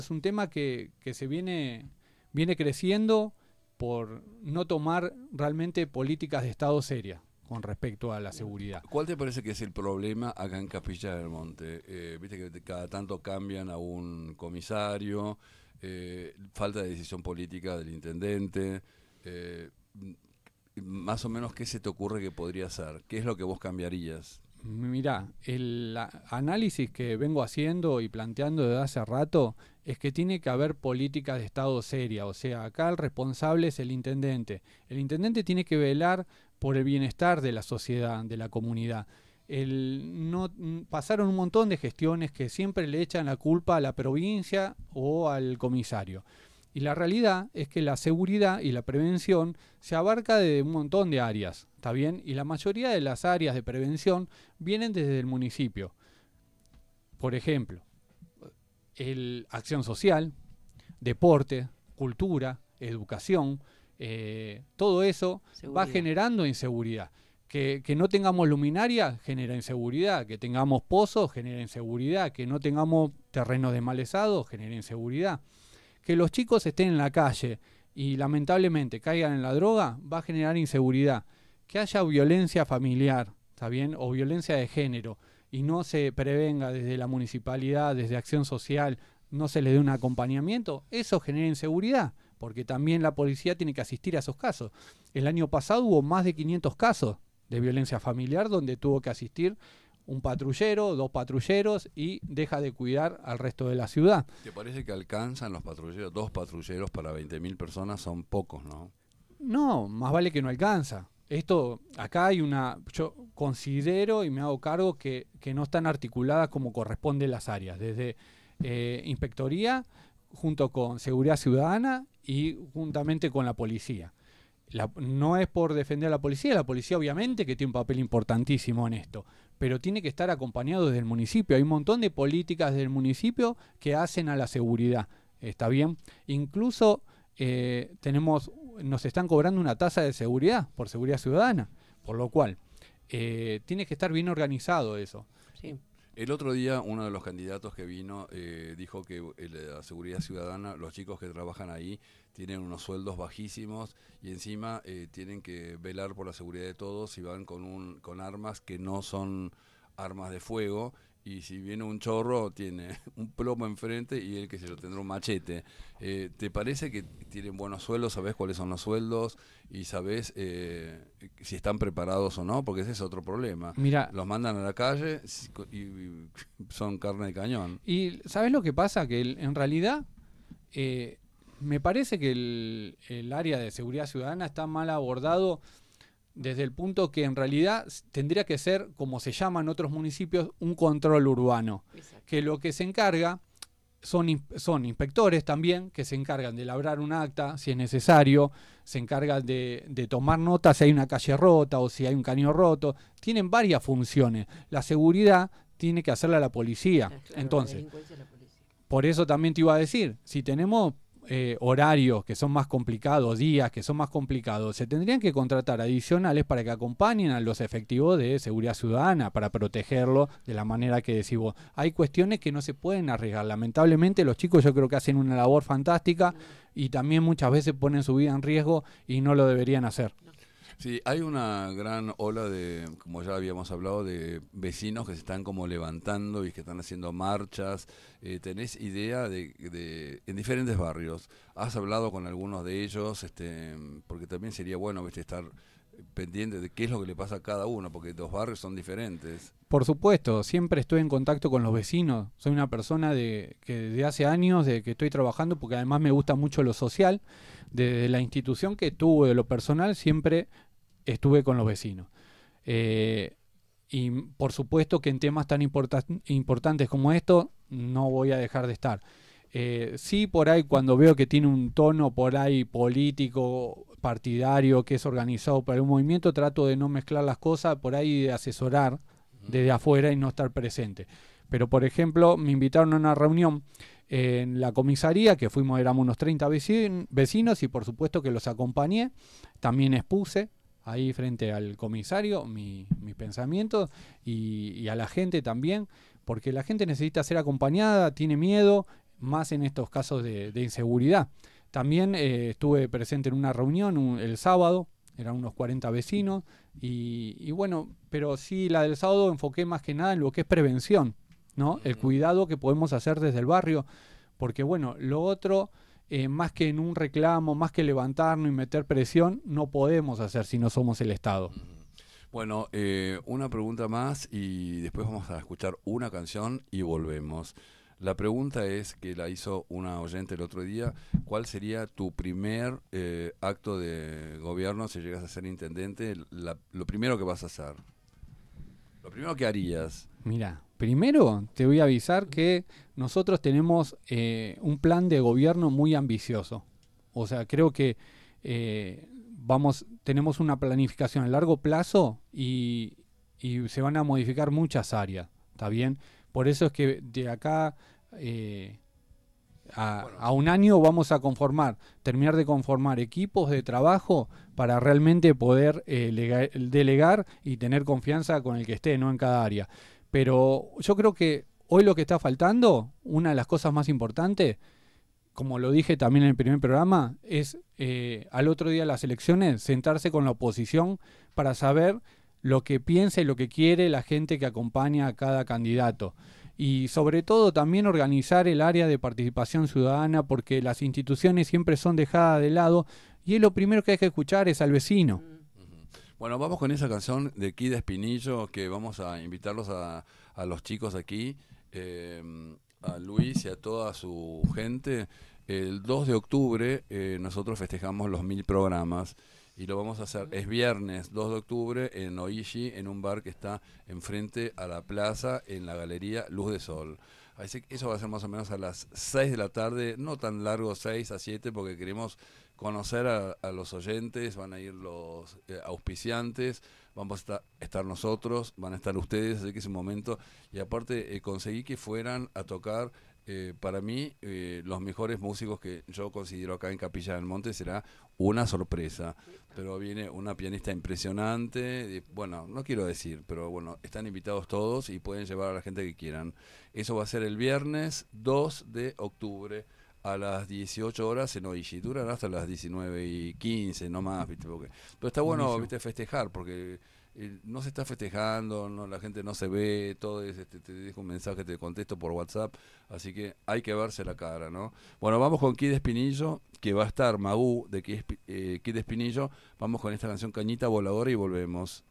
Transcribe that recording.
Es un tema que se viene creciendo por no tomar realmente políticas de Estado serias con respecto a la seguridad. ¿Cuál te parece que es el problema acá en Capilla del Monte? Viste que cada tanto cambian a un comisario, falta de decisión política del intendente. eh, Más o menos, ¿qué se te ocurre que podría ser? ¿Qué es lo que vos cambiarías? Mirá, el análisis que vengo haciendo y planteando desde hace rato es que tiene que haber políticas de Estado seria, o sea, acá el responsable es el intendente. El intendente tiene que velar por el bienestar de la sociedad, de la comunidad. No, pasaron un montón de gestiones que siempre le echan la culpa a la provincia o al comisario. Y la realidad es que la seguridad y la prevención se abarca de un montón de áreas, ¿está bien? Y la mayoría de las áreas de prevención vienen desde el municipio. Por ejemplo, acción social, deporte, cultura, educación, todo eso va Seguridad. generando inseguridad. Que no tengamos luminaria genera inseguridad, que tengamos pozos genera inseguridad, que no tengamos terrenos desmalezados genera inseguridad. Que los chicos estén en la calle y lamentablemente caigan en la droga va a generar inseguridad. Que haya violencia familiar, ¿está bien? O violencia de género y no se prevenga desde la municipalidad, desde acción social, no se le dé un acompañamiento, eso genera inseguridad, porque también la policía tiene que asistir a esos casos. El año pasado hubo más de 500 casos de violencia familiar donde tuvo que asistir un patrullero, dos patrulleros y deja de cuidar al resto de la ciudad. ¿Te parece que alcanzan los patrulleros? Dos patrulleros para 20.000 personas son pocos, ¿no? No, más vale que no alcanza. Esto, acá hay yo considero y me hago cargo que no están articuladas como corresponde las áreas, desde inspectoría junto con seguridad ciudadana y juntamente con la policía. No es por defender a la policía obviamente que tiene un papel importantísimo en esto, pero tiene que estar acompañado desde el municipio. Hay un montón de políticas del municipio que hacen a la seguridad, ¿está bien? Incluso nos están cobrando una tasa de seguridad por seguridad ciudadana, por lo cual tiene que estar bien organizado eso. Sí. El otro día uno de los candidatos que vino dijo que la seguridad ciudadana, los chicos que trabajan ahí tienen unos sueldos bajísimos y encima tienen que velar por la seguridad de todos y van con armas que no son armas de fuego, y si viene un chorro tiene un plomo enfrente y él que se lo tendrá un machete. ¿Te parece que tienen buenos sueldos? ¿Sabés cuáles son los sueldos? ¿Y sabés si están preparados o no? Porque ese es otro problema. Mira, Los mandan a la calle y son carne de cañón. y ¿sabes lo que pasa? Que en realidad me parece que el área de seguridad ciudadana está mal abordado desde el punto que en realidad tendría que ser, como se llama en otros municipios, un control urbano. Exacto. Que lo que se encarga son inspectores también, que se encargan de labrar un acta, si es necesario, se encargan de tomar nota si hay una calle rota o si hay un caño roto. Tienen varias funciones. La seguridad tiene que hacerla la policía. Claro, Entonces, la delincuencia de la policía. por eso también te iba a decir, si tenemos horarios que son más complicados, días que son más complicados, se tendrían que contratar adicionales para que acompañen a los efectivos de seguridad ciudadana, para protegerlo de la manera que decís vos. Hay cuestiones que no se pueden arriesgar. Lamentablemente los chicos yo creo que hacen una labor fantástica y también muchas veces ponen su vida en riesgo y no lo deberían hacer. Sí, hay una gran ola de, como ya habíamos hablado, de vecinos que se están como levantando y que están haciendo marchas. ¿Tenés idea en diferentes barrios? ¿Has hablado con algunos de ellos? Porque también sería bueno, ¿viste?, estar pendiente de qué es lo que le pasa a cada uno, porque los barrios son diferentes. Por supuesto, siempre estoy en contacto con los vecinos. Soy una persona que desde hace años de que estoy trabajando, porque además me gusta mucho lo social, de la institución que tuve, de lo personal, siempre estuve con los vecinos. Y por supuesto que en temas tan importantes como esto no voy a dejar de estar. Sí, por ahí cuando veo que tiene un tono por ahí político, partidario, que es organizado por un movimiento, trato de no mezclar las cosas, por ahí de asesorar desde afuera y no estar presente. Pero por ejemplo, me invitaron a una reunión en la comisaría, que éramos unos 30 vecinos y por supuesto que los acompañé, también expuse ahí frente al comisario mis pensamientos y a la gente también, porque la gente necesita ser acompañada, tiene miedo, más en estos casos de inseguridad. También estuve presente en una reunión el sábado, eran unos 40 vecinos, y bueno, pero sí, la del sábado enfoqué más que nada en lo que es prevención, ¿no? El cuidado que podemos hacer desde el barrio, porque bueno, lo otro, más que en un reclamo, más que levantarnos y meter presión, no podemos hacer si no somos el Estado. Bueno, una pregunta más y después vamos a escuchar una canción y volvemos. La pregunta es, que la hizo una oyente el otro día, ¿cuál sería tu primer acto de gobierno si llegas a ser intendente? Lo primero que vas a hacer, lo primero que harías. Mira, primero te voy a avisar que nosotros tenemos un plan de gobierno muy ambicioso. O sea, creo que tenemos una planificación a largo plazo y se van a modificar muchas áreas, ¿está bien? Por eso es que de acá eh, Bueno, a un año vamos a terminar de conformar equipos de trabajo para realmente poder delegar y tener confianza con el que esté, no en cada área. Pero yo creo que hoy lo que está faltando, una de las cosas más importantes, como lo dije también en el primer programa, es al otro día de las elecciones sentarse con la oposición para saber lo que piensa y lo que quiere la gente que acompaña a cada candidato. Y sobre todo también organizar el área de participación ciudadana, porque las instituciones siempre son dejadas de lado y es lo primero que hay que escuchar es al vecino. bueno, vamos con esa canción de Kid Espinillo, que vamos a invitarlos a los chicos aquí, eh, a Luis y a toda su gente. El 2 de octubre nosotros festejamos los 1000 programas y lo vamos a hacer, es viernes 2 de octubre en Oishi, en un bar que está enfrente a la plaza, en la galería Luz de Sol. Así que eso va a ser más o menos a las 6 de la tarde, no tan largo, 6 a 7, porque queremos conocer a los oyentes, van a ir los auspiciantes, vamos a estar nosotros, van a estar ustedes, así que es un momento. Y aparte conseguí que fueran a tocar, para mí, los mejores músicos que yo considero acá en Capilla del Monte. Será una sorpresa, pero viene una pianista impresionante, bueno, no quiero decir, pero bueno, están invitados todos y pueden llevar a la gente que quieran. Eso va a ser el viernes 2 de octubre a las 18 horas en Oishi. Duran hasta las 19:15, no más, ¿viste? Pero está bueno, Buenísimo. ¿viste? Festejar, porque no se está festejando, no, la gente no se ve, todo es, te dejo un mensaje, te contesto por WhatsApp, así que hay que verse la cara, ¿no? Bueno, vamos con Kid Espinillo, que va a estar Magú de Kid Espinillo, vamos con esta canción Cañita Voladora y volvemos.